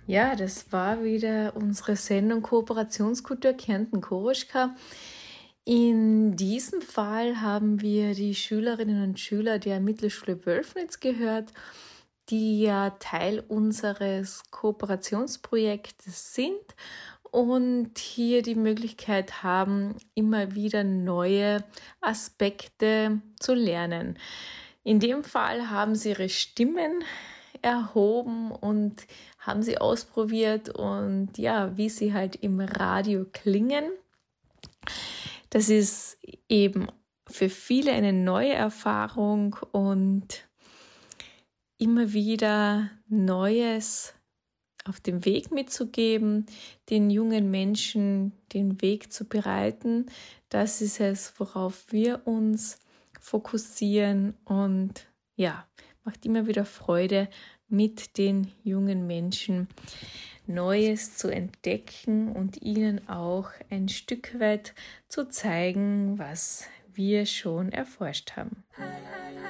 Ja, das war wieder unsere Sendung Kooperationskultur Kärnten Koroschka. In diesem Fall haben wir die Schülerinnen und Schüler der Mittelschule Wölfnitz gehört, die ja Teil unseres Kooperationsprojektes sind und hier die Möglichkeit haben, immer wieder neue Aspekte zu lernen. In dem Fall haben sie ihre Stimmen erhoben und haben sie ausprobiert und ja, wie sie halt im Radio klingen. Das ist eben für viele eine neue Erfahrung und immer wieder Neues auf dem Weg mitzugeben, den jungen Menschen den Weg zu bereiten. Das ist es, worauf wir uns fokussieren und ja, macht immer wieder Freude, mit den jungen Menschen Neues zu entdecken und ihnen auch ein Stück weit zu zeigen, was wir schon erforscht haben.